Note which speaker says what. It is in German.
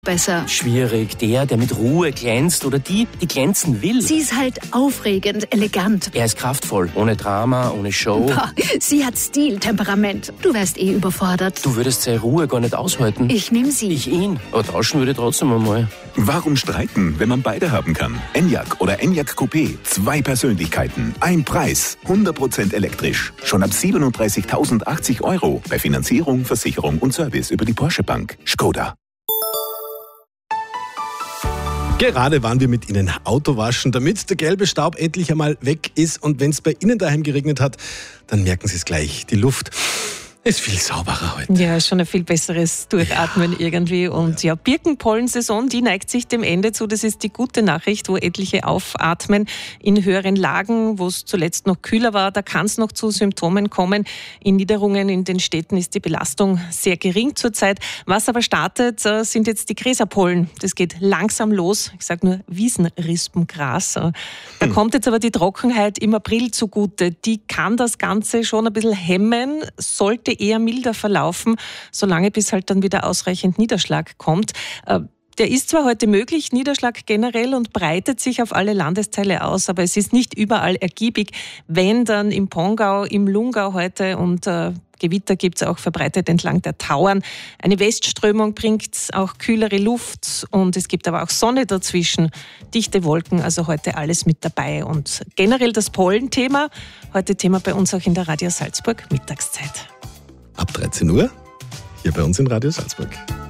Speaker 1: besser.
Speaker 2: Schwierig. Der mit Ruhe glänzt oder die glänzen will.
Speaker 1: Sie ist halt aufregend, elegant.
Speaker 2: Er ist kraftvoll, ohne Drama, ohne Show.
Speaker 1: Boah, sie hat Stil, Temperament. Du wärst überfordert.
Speaker 2: Du würdest seine Ruhe gar nicht aushalten.
Speaker 1: Ich nehm sie.
Speaker 2: Ich ihn. Aber tauschen würde ich trotzdem einmal.
Speaker 3: Warum streiten, wenn man beide haben kann? Enyaq oder Enyaq Coupé. 2 Persönlichkeiten, ein Preis. 100% elektrisch. Schon ab 37.080 € bei Finanzierung, Versicherung und Service über die Porsche Bank. Skoda.
Speaker 4: Gerade waren wir mit Ihnen Auto waschen, damit der gelbe Staub endlich einmal weg ist. Und wenn es bei Ihnen daheim geregnet hat, dann merken Sie es gleich. Die Luft ist viel sauberer heute.
Speaker 5: Ja, schon ein viel besseres Durchatmen irgendwie. Und ja, Birkenpollensaison, die neigt sich dem Ende zu. Das ist die gute Nachricht, wo etliche aufatmen. In höheren Lagen, wo es zuletzt noch kühler war, da kann es noch zu Symptomen kommen. In Niederungen in den Städten ist die Belastung sehr gering zurzeit. Was aber startet, sind jetzt die Gräserpollen. Das geht langsam los. Ich sage nur Wiesenrispengras. Da kommt jetzt aber die Trockenheit im April zugute. Die kann das Ganze schon ein bisschen hemmen, sollte eher milder verlaufen, solange bis halt dann wieder ausreichend Niederschlag kommt. Der ist zwar heute möglich, Niederschlag generell, und breitet sich auf alle Landesteile aus, aber es ist nicht überall ergiebig. Wenn dann im Pongau, im Lungau heute, und Gewitter gibt es auch verbreitet entlang der Tauern. Eine Westströmung bringt auch kühlere Luft und es gibt aber auch Sonne dazwischen. Dichte Wolken, also heute alles mit dabei. Und generell das Pollenthema, heute Thema bei uns auch in der Radio Salzburg Mittagszeit.
Speaker 4: Ab 13 Uhr, hier bei uns in Radio Salzburg.